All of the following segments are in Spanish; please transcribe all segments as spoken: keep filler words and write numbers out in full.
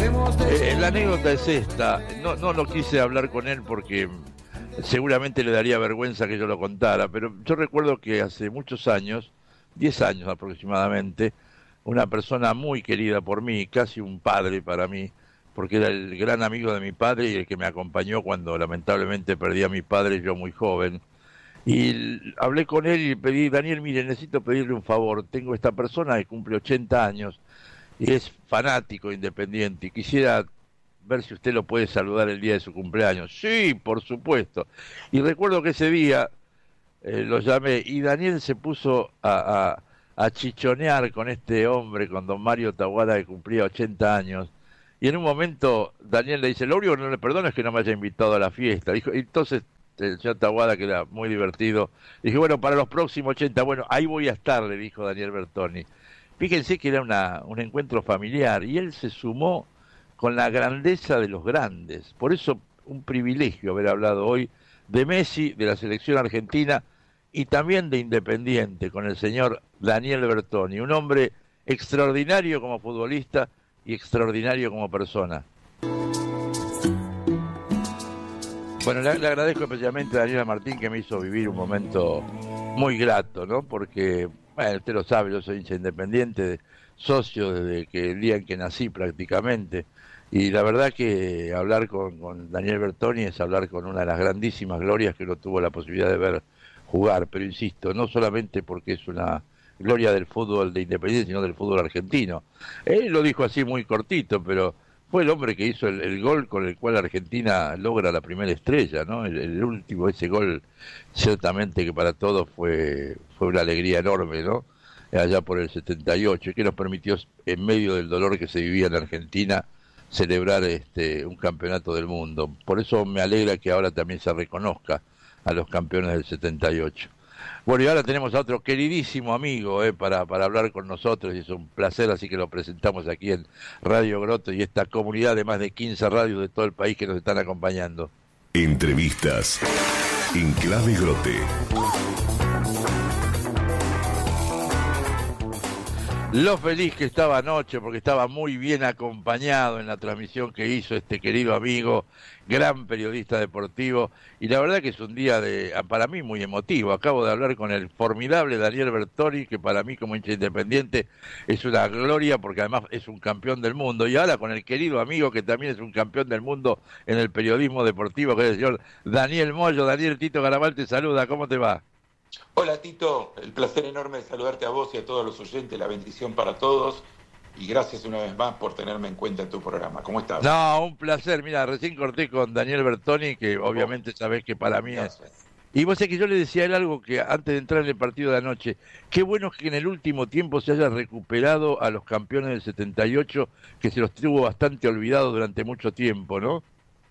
Eh, la anécdota es esta. No, no lo quise hablar con él porque seguramente le daría vergüenza que yo lo contara, pero yo recuerdo que hace muchos años, diez años aproximadamente, una persona muy querida por mí, casi un padre para mí, porque era el gran amigo de mi padre y el que me acompañó cuando lamentablemente perdí a mi padre yo muy joven. Y l- hablé con él y le pedí, Daniel, mire, necesito pedirle un favor. Tengo esta persona que cumple ochenta años y es fanático independiente y quisiera ver si usted lo puede saludar el día de su cumpleaños. Sí, por supuesto. Y recuerdo que ese día eh, lo llamé y Daniel se puso a, a, a chichonear con este hombre, con don Mario Tahuada, que cumplía ochenta años. Y en un momento Daniel le dice, lo único que no le perdono es que no me haya invitado a la fiesta. Dijo, y entonces el señor Tahuada, que era muy divertido, dije, bueno, para los próximos ochenta, bueno, ahí voy a estar, le dijo Daniel Bertoni. Fíjense que era una, un encuentro familiar y él se sumó con la grandeza de los grandes. Por eso un privilegio haber hablado hoy de Messi, de la selección argentina y también de Independiente con el señor Daniel Bertoni, un hombre extraordinario como futbolista y extraordinario como persona. Bueno, le, le agradezco especialmente a Daniela Martín que me hizo vivir un momento muy grato, ¿no? Porque, bueno, usted lo sabe, yo soy hincha Independiente, socio desde que el día en que nací prácticamente. Y la verdad que hablar con, con Daniel Bertoni es hablar con una de las grandísimas glorias que uno tuvo la posibilidad de ver jugar. Pero insisto, no solamente porque es una gloria del fútbol de Independiente, sino del fútbol argentino. Él lo dijo así muy cortito, pero fue el hombre que hizo el, el gol con el cual Argentina logra la primera estrella, ¿no? El, el último, ese gol, ciertamente que para todos fue, fue una alegría enorme, ¿no? Allá por el setenta y ocho, y que nos permitió, en medio del dolor que se vivía en Argentina, celebrar este un campeonato del mundo. Por eso me alegra que ahora también se reconozca a los campeones del setenta y ocho. Bueno, y ahora tenemos a otro queridísimo amigo eh, para, para hablar con nosotros, y es un placer, así que lo presentamos aquí en Radio Groto y esta comunidad de más de quince radios de todo el país que nos están acompañando. Entrevistas en Clave Grote. Lo feliz que estaba anoche, porque estaba muy bien acompañado en la transmisión que hizo este querido amigo, gran periodista deportivo, y la verdad que es un día de, para mí muy emotivo. Acabo de hablar con el formidable Daniel Bertoni, que para mí como hincha independiente es una gloria, porque además es un campeón del mundo, y ahora con el querido amigo que también es un campeón del mundo en el periodismo deportivo, que es el señor Daniel Moyo. Daniel, Tito Garabal te saluda, ¿cómo te va? Hola Tito, el placer enorme de saludarte a vos y a todos los oyentes, la bendición para todos y gracias una vez más por tenerme en cuenta en tu programa. ¿Cómo estás? No, un placer. Mira, recién corté con Daniel Bertoni, que obviamente sabés que para mí es... Y vos sé que yo le decía a él algo que antes de entrar en el partido de anoche, qué bueno que en el último tiempo se haya recuperado a los campeones del setenta y ocho, que se los tuvo bastante olvidados durante mucho tiempo, ¿no?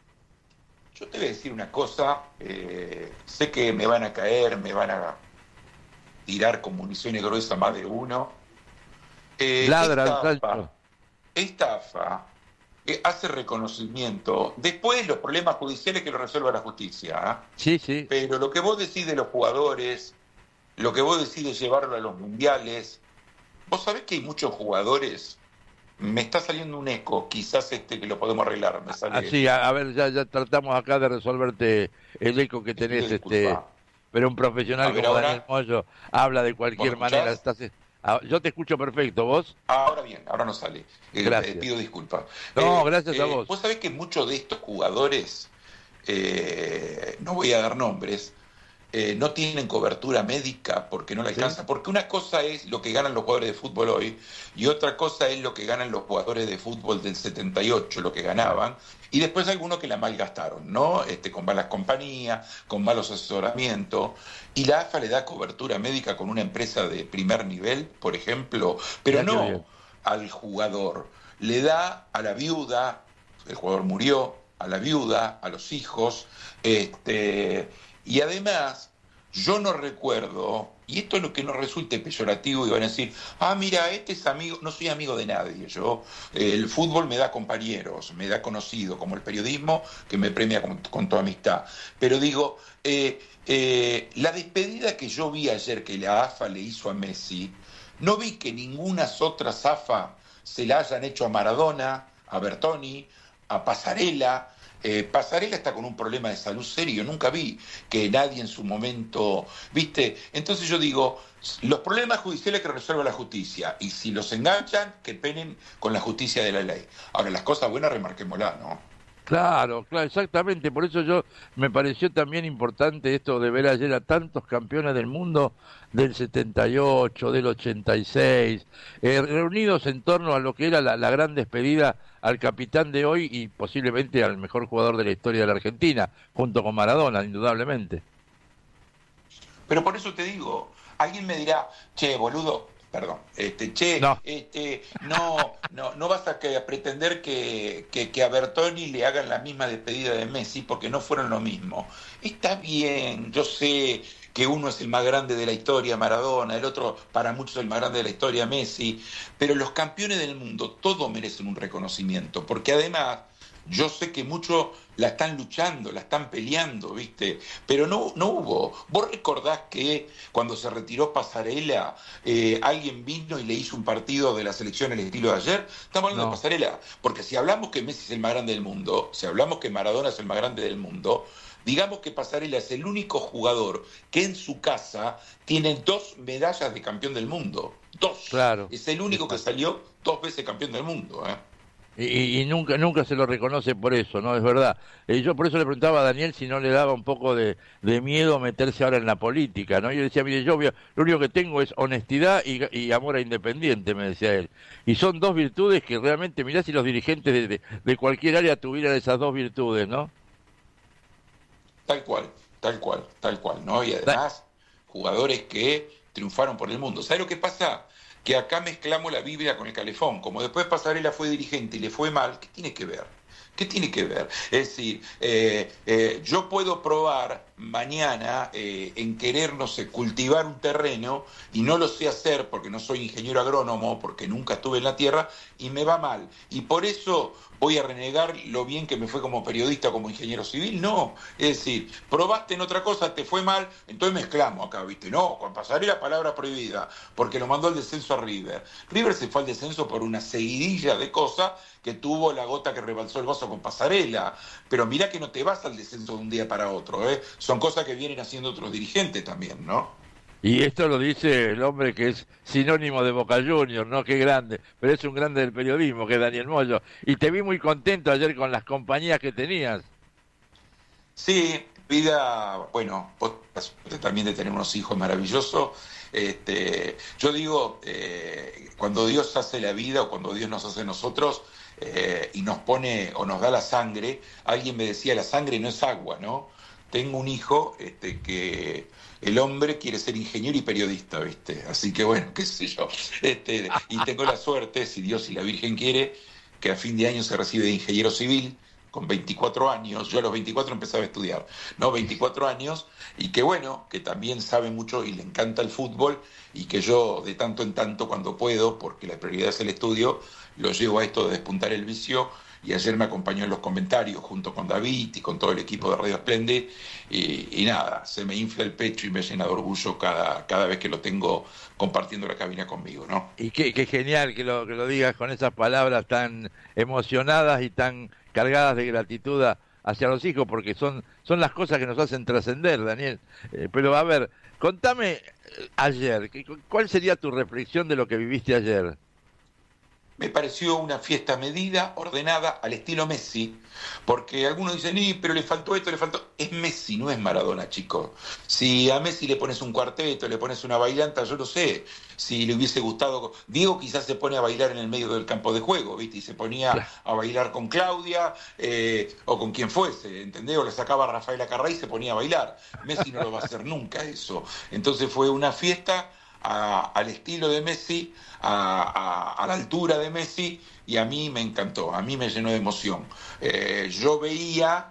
Yo te voy a decir una cosa, eh, sé que me van a caer, me van a tirar con municiones gruesas más de uno. Eh, Ladra esta al AFA, salto. esta AFA eh, hace reconocimiento, después los problemas judiciales que lo resuelva la justicia, ¿eh? Sí, sí. Pero lo que vos decís de los jugadores, lo que vos decís de llevarlo a los mundiales, vos sabés que hay muchos jugadores. Me está saliendo un eco, quizás este que lo podemos arreglar. Me sale... Así, a, a ver, ya, ya tratamos acá de resolverte el eco que tenés, este, pero un profesional ver, como ahora, Daniel Moyo habla de cualquier manera. Estás, a, yo te escucho perfecto, ¿vos? Ahora bien, ahora no sale. Eh, Gracias. Eh, pido disculpas. No, eh, gracias eh, a vos. Vos sabés que muchos de estos jugadores, eh, no voy a dar nombres, Eh, no tienen cobertura médica porque no la alcanza, ¿sí? Porque una cosa es lo que ganan los jugadores de fútbol hoy y otra cosa es lo que ganan los jugadores de fútbol del setenta y ocho, lo que ganaban, y después algunos que la malgastaron, ¿no? Este, con malas compañías, con malos asesoramientos, y la AFA le da cobertura médica con una empresa de primer nivel, por ejemplo, pero no al jugador, le da a la viuda, el jugador murió, a la viuda, a los hijos, este... Y además, yo no recuerdo, y esto es lo que no resulte peyorativo, y van a decir, ah, mira, este es amigo, no soy amigo de nadie, yo, eh, el fútbol me da compañeros, me da conocido, como el periodismo, que me premia con, con tu amistad. Pero digo, eh, eh, la despedida que yo vi ayer que la AFA le hizo a Messi, no vi que ninguna otra AFA se la hayan hecho a Maradona, a Bertoni, a Passarella. Eh, Passarella está con un problema de salud serio, nunca vi que nadie en su momento, ¿viste? Entonces yo digo, los problemas judiciales que resuelva la justicia, y si los enganchan, que penen con la justicia de la ley. Ahora, las cosas buenas remarquémoslas, ¿no? Claro, claro, exactamente. Por eso yo me pareció también importante esto de ver ayer a tantos campeones del mundo del setenta y ocho, del ochenta y seis, eh, reunidos en torno a lo que era la, la gran despedida al capitán de hoy y posiblemente al mejor jugador de la historia de la Argentina, junto con Maradona, indudablemente. Pero por eso te digo, alguien me dirá, che, boludo, perdón, este, che, no, este, no, no, no vas a, que, a pretender que, que, que a Bertoni le hagan la misma despedida de Messi porque no fueron lo mismo. Está bien, yo sé que uno es el más grande de la historia, Maradona, el otro para muchos el más grande de la historia, Messi, pero los campeones del mundo todos merecen un reconocimiento, porque además yo sé que muchos la están luchando, la están peleando, ¿viste? Pero no, no hubo. ¿Vos recordás que cuando se retiró Passarella, eh, alguien vino y le hizo un partido de la selección al estilo de ayer? Estamos hablando no. de Passarella, porque si hablamos que Messi es el más grande del mundo, si hablamos que Maradona es el más grande del mundo, digamos que Passarella es el único jugador que en su casa tiene dos medallas de campeón del mundo. Dos. Claro. Es el único que salió dos veces campeón del mundo, ¿eh? Y, y nunca nunca se lo reconoce por eso, ¿no? Es verdad. Eh, yo por eso le preguntaba a Daniel si no le daba un poco de, de miedo meterse ahora en la política, ¿no? Yo decía, mire, yo lo único que tengo es honestidad y, y amor a Independiente, me decía él. Y son dos virtudes que realmente, mirá si los dirigentes de, de, de cualquier área tuvieran esas dos virtudes, ¿no? Tal cual, tal cual, tal cual, ¿no? Y además, jugadores que triunfaron por el mundo. ¿Sabes lo que pasa? Que acá mezclamos la Biblia con el calefón. Como después Passarella fue dirigente y le fue mal, ¿qué tiene que ver? ¿Qué tiene que ver? Es decir, eh, eh, yo puedo probar mañana eh, en querer, no sé, cultivar un terreno y no lo sé hacer porque no soy ingeniero agrónomo, porque nunca estuve en la tierra y me va mal. Y por eso voy a renegar lo bien que me fue como periodista, como ingeniero civil. No, es decir, probaste en otra cosa, te fue mal, entonces mezclamos acá, ¿viste? No, con Passarella palabra prohibida, porque lo mandó al descenso a River. River se fue al descenso por una seguidilla de cosas que tuvo la gota que rebalsó el vaso con Passarella. Pero mirá que no te vas al descenso de un día para otro, ¿eh? Son cosas que vienen haciendo otros dirigentes también, ¿no? Y esto lo dice el hombre que es sinónimo de Boca Juniors, ¿no? Qué grande, pero es un grande del periodismo, que es Daniel Moyo. Y te vi muy contento ayer con las compañías que tenías. Sí, vida, bueno, vos también de tener unos hijos maravillosos. Este, yo digo, eh, cuando Dios hace la vida o cuando Dios nos hace nosotros eh, y nos pone o nos da la sangre, alguien me decía, la sangre no es agua, ¿no? Tengo un hijo este, que el hombre quiere ser ingeniero y periodista, ¿viste? Así que bueno, qué sé yo. Este, y tengo la suerte, si Dios y la Virgen quiere, que a fin de año se recibe de ingeniero civil, con veinticuatro años, yo a los veinticuatro empezaba a estudiar, ¿no? veinticuatro años, y que bueno, que también sabe mucho y le encanta el fútbol, y que yo de tanto en tanto cuando puedo, porque la prioridad es el estudio, lo llevo a esto de despuntar el vicio. Y ayer me acompañó en los comentarios junto con David y con todo el equipo de Radio Esplende y, y nada, se me infla el pecho y me llena de orgullo cada, cada vez que lo tengo compartiendo la cabina conmigo, ¿no? Y qué, qué genial que lo, que lo digas con esas palabras tan emocionadas y tan cargadas de gratitud hacia los hijos, porque son, son las cosas que nos hacen trascender, Daniel. Eh, pero a ver, contame ayer, ¿cuál sería tu reflexión de lo que viviste ayer? Me pareció una fiesta medida, ordenada, al estilo Messi, porque algunos dicen, y, pero le faltó esto, le faltó... Es Messi, no es Maradona, chicos. Si a Messi le pones un cuarteto, le pones una bailanta, yo no sé si le hubiese gustado... Diego quizás se pone a bailar en el medio del campo de juego, ¿viste? Y se ponía a bailar con Claudia, eh, o con quien fuese, ¿entendés? O le sacaba a Rafael Acarrá y se ponía a bailar. Messi no lo va a hacer nunca eso. Entonces fue una fiesta... A, al estilo de Messi, a, a, a la altura de Messi, y a mí me encantó, a mí me llenó de emoción. Eh, yo veía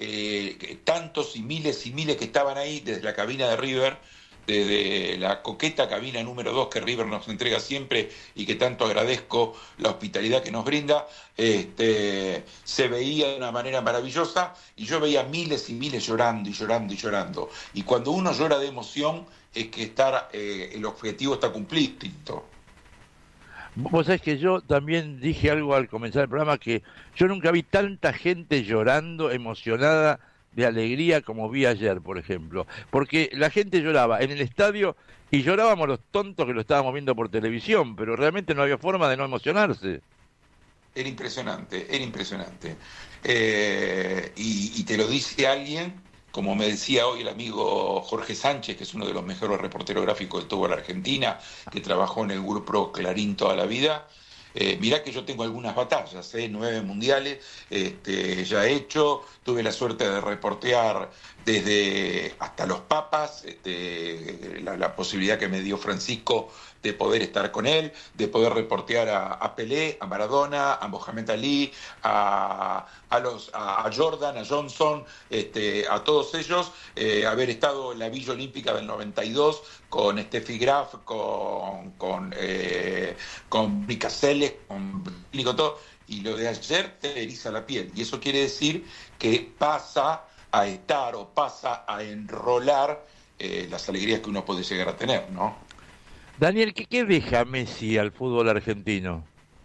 eh, tantos y miles y miles que estaban ahí desde la cabina de River, desde la coqueta cabina número dos que River nos entrega siempre y que tanto agradezco la hospitalidad que nos brinda, este, se veía de una manera maravillosa y yo veía miles y miles llorando y llorando y llorando. Y cuando uno llora de emoción es que estar, eh, el objetivo está cumplido. Vos sabés que yo también dije algo al comenzar el programa, que yo nunca vi tanta gente llorando, emocionada, de alegría como vi ayer, por ejemplo. Porque la gente lloraba en el estadio y llorábamos los tontos que lo estábamos viendo por televisión, pero realmente no había forma de no emocionarse. Era impresionante, era impresionante. Eh, y, y te lo dice alguien, como me decía hoy el amigo Jorge Sánchez, que es uno de los mejores reporteros gráficos de toda la Argentina, que trabajó en el grupo Clarín toda la vida. Eh, mirá que yo tengo algunas batallas, ¿eh? nueve mundiales este, ya he hecho, tuve la suerte de reportear desde hasta los papas, este, la, la posibilidad que me dio Francisco de poder estar con él, de poder reportear a, a Pelé, a Maradona, a Mohamed Ali, a, a, los, a, a Jordan, a Johnson, este, a todos ellos, eh, haber estado en la Villa Olímpica del noventa y dos con Steffi Graf, con, con, eh, con Mica Seles, con Nico, todo, y lo de ayer te eriza la piel, y eso quiere decir que pasa a estar o pasa a enrolar eh, las alegrías que uno puede llegar a tener, ¿no? Daniel, ¿qué, qué deja Messi al fútbol argentino?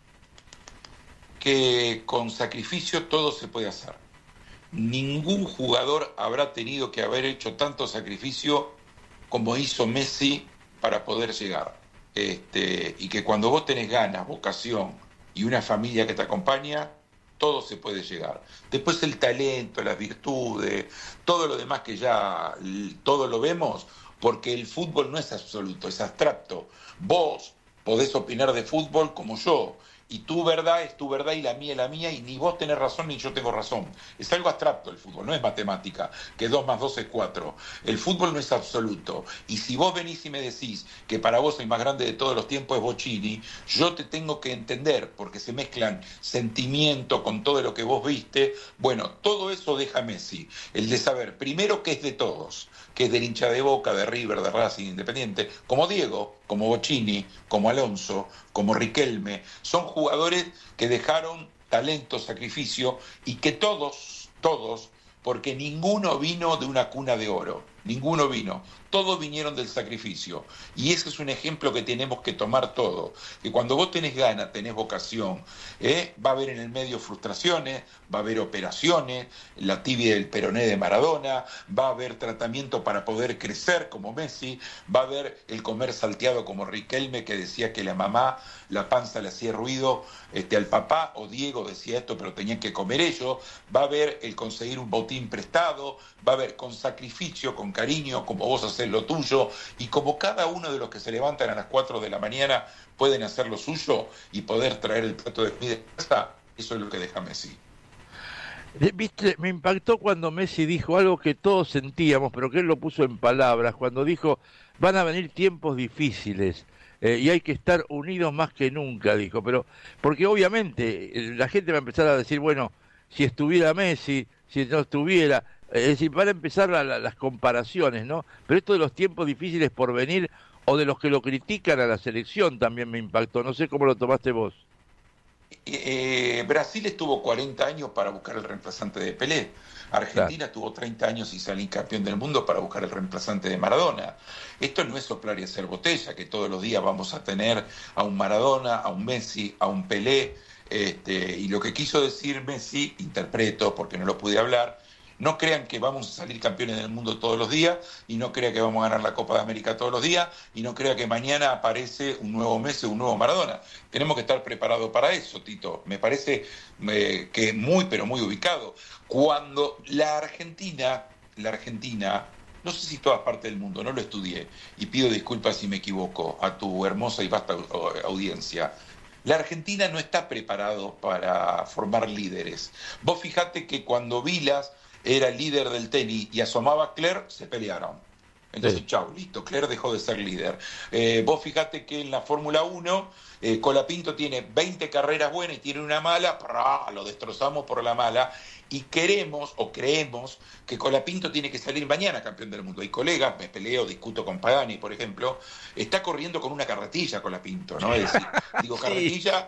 Que con sacrificio todo se puede hacer. Ningún jugador habrá tenido que haber hecho tanto sacrificio como hizo Messi para poder llegar. Este, y que cuando vos tenés ganas, vocación y una familia que te acompaña, todo se puede llegar. Después el talento, las virtudes, todo lo demás que ya todo lo vemos, porque el fútbol no es absoluto, es abstracto. Vos podés opinar de fútbol como yo, y tu verdad es tu verdad y la mía es la mía, y ni vos tenés razón ni yo tengo razón. Es algo abstracto el fútbol, no es matemática, que dos más dos es cuatro. El fútbol no es absoluto, y si vos venís y me decís que para vos el más grande de todos los tiempos es Bocini, yo te tengo que entender, porque se mezclan sentimiento con todo lo que vos viste. Bueno, todo eso deja Messi, el de saber primero que es de todos, que es del hincha de Boca, de River, de Racing, Independiente, como Diego, como Bocini, como Alonso, como Riquelme. Son jugadores que dejaron talento, sacrificio, y que todos, todos, porque ninguno vino de una cuna de oro, ninguno vino, todos vinieron del sacrificio, y ese es un ejemplo que tenemos que tomar todo, que cuando vos tenés ganas, tenés vocación, ¿eh? va a haber en el medio frustraciones, va a haber operaciones, la tibia del peroné de Maradona, va a haber tratamiento para poder crecer como Messi, va a haber el comer salteado como Riquelme, que decía que la mamá, la panza le hacía ruido este, al papá, o Diego decía esto, pero tenían que comer ellos, va a haber el conseguir un botín prestado, va a haber con sacrificio, con cariño, como vos haces lo tuyo, y como cada uno de los que se levantan a las cuatro de la mañana pueden hacer lo suyo y poder traer el plato de comida de casa, eso es lo que deja Messi. Viste, me impactó cuando Messi dijo algo que todos sentíamos, pero que él lo puso en palabras, cuando dijo, van a venir tiempos difíciles eh, y hay que estar unidos más que nunca, dijo, pero porque obviamente eh, la gente va a empezar a decir, bueno, si estuviera Messi, si no estuviera, eh, es decir, van a empezar la, la, las comparaciones, ¿no? Pero esto de los tiempos difíciles por venir, o de los que lo critican a la selección, también me impactó, no sé cómo lo tomaste vos. Eh, Brasil estuvo cuarenta años para buscar el reemplazante de Pelé. Argentina Claro. tuvo treinta años y salir campeón del mundo para buscar el reemplazante de Maradona. Esto no es soplar y hacer botella, que todos los días vamos a tener a un Maradona, a un Messi, a un Pelé. Este, y lo que quiso decir Messi, interpreto porque no lo pude hablar, no crean que vamos a salir campeones del mundo todos los días, y no crean que vamos a ganar la Copa de América todos los días, y no crean que mañana aparece un nuevo Messi, un nuevo Maradona. Tenemos que estar preparados para eso, Tito. Me parece eh, que muy, pero muy ubicado. Cuando la Argentina, la Argentina, no sé si todas partes del mundo, no lo estudié, y pido disculpas si me equivoco a tu hermosa y vasta audiencia, la Argentina no está preparado para formar líderes. Vos fijate que cuando Vilas era el líder del tenis y asomaba Cler, se pelearon. Entonces, sí. Chau, listo, Cler dejó de ser líder. Eh, vos fijate que en la Fórmula uno, eh, Colapinto tiene veinte carreras buenas y tiene una mala, ¡prá! Lo destrozamos por la mala, y queremos o creemos que Colapinto tiene que salir mañana campeón del mundo. Hay colegas, me peleo, discuto con Pagani, por ejemplo, está corriendo con una carretilla Colapinto, ¿no? Es decir, digo, Sí. carretilla...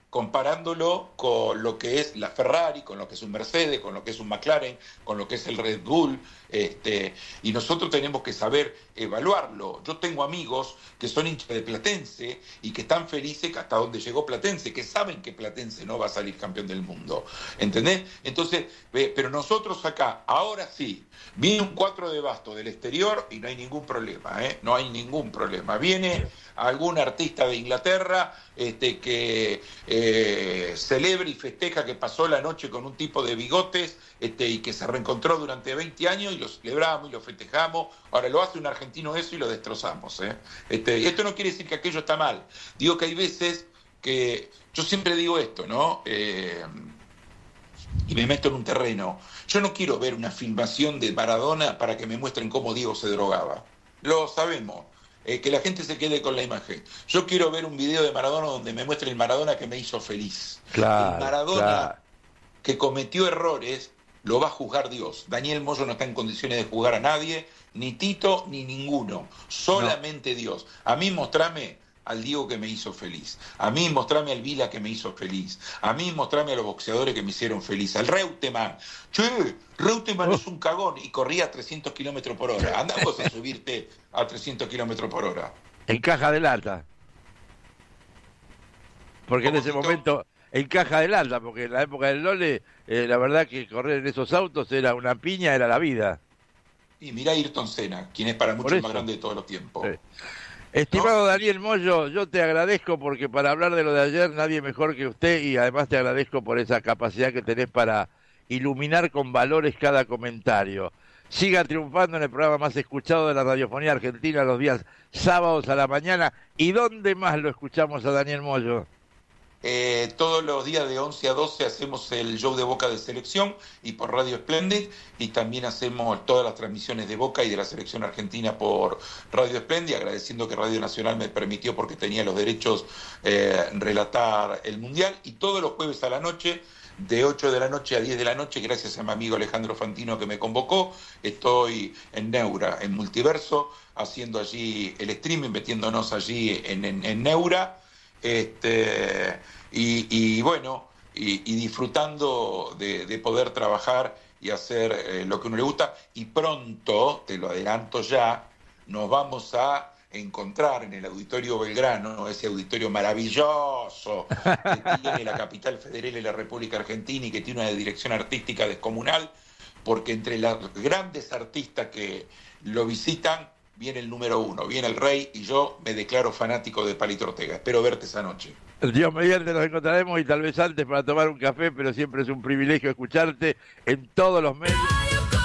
comparándolo con lo que es la Ferrari, con lo que es un Mercedes, con lo que es un McLaren, con lo que es el Red Bull, este, y nosotros tenemos que saber evaluarlo. Yo tengo amigos que son hinchas de Platense y que están felices hasta donde llegó Platense, que saben que Platense no va a salir campeón del mundo, ¿entendés? Entonces, eh, pero nosotros acá, ahora sí, viene un cuatro de basto del exterior y no hay ningún problema, ¿eh? No hay ningún problema. Viene algún artista de Inglaterra este, que eh, celebra y festeja que pasó la noche con un tipo de bigotes este, y que se reencontró durante veinte años y lo celebramos y lo festejamos. Ahora lo hace un argentino eso y lo destrozamos, ¿eh? Este, esto no quiere decir que aquello está mal. Digo que hay veces que, yo siempre digo esto, ¿no? Eh, y me meto en un terreno. Yo no quiero ver una filmación de Maradona para que me muestren cómo Diego se drogaba. Lo sabemos. Eh, que la gente se quede con la imagen. Yo quiero ver un video de Maradona donde me muestre el Maradona que me hizo feliz. Claro, el Maradona claro. que cometió errores lo va a juzgar Dios. Daniel Moyo no está en condiciones de juzgar a nadie, ni Tito, ni ninguno. Solamente no. Dios. A mí mostrame al Diego que me hizo feliz. A mí mostrame al Vila que me hizo feliz. A mí mostrame a los boxeadores que me hicieron feliz. Al Reutemann. Che, Reutemann oh. es un cagón y corría a trescientos kilómetros por hora. Anda vos a subirte a trescientos kilómetros por hora. En caja de lata. Porque en ese Tito? momento, en caja de lata, porque en la época del Lole, eh, la verdad que correr en esos autos era una piña, era la vida. Y mirá Ayrton Senna, quien es para muchos el más grande de todos los tiempos. Sí. Estimado ¿No? Daniel Moyo, yo te agradezco porque para hablar de lo de ayer nadie mejor que usted y además te agradezco por esa capacidad que tenés para iluminar con valores cada comentario. Siga triunfando en el programa más escuchado de la radiofonía argentina los días sábados a la mañana. ¿Y dónde más lo escuchamos a Daniel Moyo? Eh, todos los días de once a doce hacemos el show de Boca de Selección y por Radio Splendid, y también hacemos todas las transmisiones de Boca y de la Selección Argentina por Radio Splendid, agradeciendo que Radio Nacional me permitió, porque tenía los derechos, eh, relatar el Mundial. Y todos los jueves a la noche, de ocho de la noche a diez de la noche, gracias a mi amigo Alejandro Fantino que me convocó, estoy en Neura, en Multiverso, haciendo allí el streaming, metiéndonos allí en, en, en Neura. Este, y, y bueno, y, y disfrutando de, de poder trabajar y hacer eh, lo que a uno le gusta. Y pronto, te lo adelanto ya, nos vamos a encontrar en el Auditorio Belgrano, ese auditorio maravilloso que tiene la capital federal de la República Argentina y que tiene una dirección artística descomunal, porque entre los grandes artistas que lo visitan viene el número uno, viene el rey, y yo me declaro fanático de Palito Ortega. Espero verte esa noche. Dios mediante nos encontraremos, y tal vez antes para tomar un café, pero siempre es un privilegio escucharte en todos los medios.